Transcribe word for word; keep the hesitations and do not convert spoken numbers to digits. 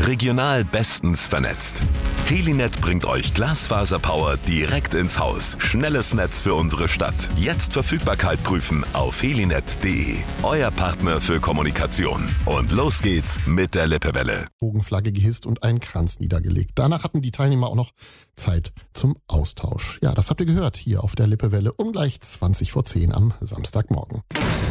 Regional bestens vernetzt. Helinet bringt euch Glasfaserpower direkt ins Haus. Schnelles Netz für unsere Stadt. Jetzt Verfügbarkeit prüfen auf helinet punkt de. Euer Partner für Kommunikation. Und los geht's mit der Lippewelle. Bogenflagge gehisst und einen Kranz niedergelegt. Danach hatten die Teilnehmer auch noch Zeit zum Austausch. Ja, das habt ihr gehört hier auf der Lippewelle um gleich zwanzig vor zehn am Samstagmorgen.